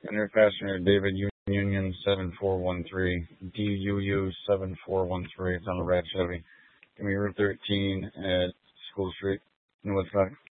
Inner Passenger David Union 7413. DUU 7413. It's on the red Chevy. Give me Route 13 at School Street in Woodstock.